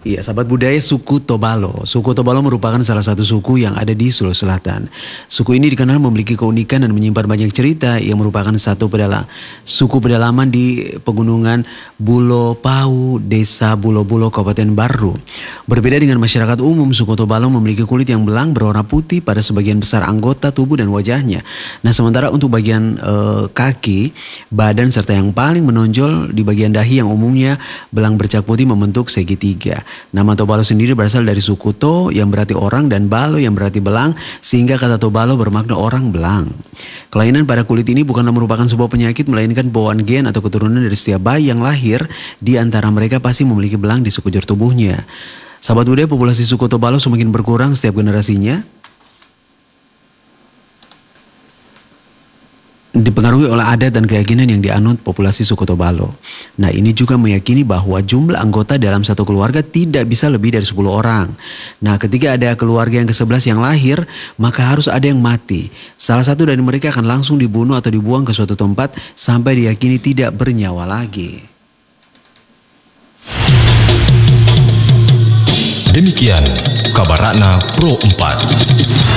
Iya, sahabat budaya suku Tobalo. Suku Tobalo merupakan salah satu suku yang ada di Sulawesi Selatan. Suku ini dikenal memiliki keunikan dan menyimpan banyak cerita yang merupakan suku pedalaman di pegunungan Bulo Pau, Desa Bulo Bulo, Kabupaten Baru. Berbeda dengan masyarakat umum, suku Tobalo memiliki kulit yang belang berwarna putih pada sebagian besar anggota tubuh dan wajahnya. Nah, sementara untuk bagian kaki, badan serta yang paling menonjol di bagian dahi yang umumnya belang bercak putih membentuk segitiga. Nama Tobalo sendiri berasal dari suku To yang berarti orang dan Balo yang berarti belang, sehingga kata Tobalo bermakna orang belang. Kelainan pada kulit ini bukanlah merupakan sebuah penyakit, melainkan bawaan gen atau keturunan dari setiap bayi yang lahir. Di antara mereka pasti memiliki belang di sekujur tubuhnya. Sahabat budaya, populasi suku Tobalo semakin berkurang setiap generasinya, dipengaruhi oleh adat dan keyakinan yang dianut populasi suku Tobalo. Nah, ini juga meyakini bahwa jumlah anggota dalam satu keluarga tidak bisa lebih dari 10 orang. Nah, ketika ada keluarga yang ke-11 yang lahir, maka harus ada yang mati. Salah satu dari mereka akan langsung dibunuh atau dibuang ke suatu tempat sampai diyakini tidak bernyawa lagi. Demikian kabar Ratna Pro 4.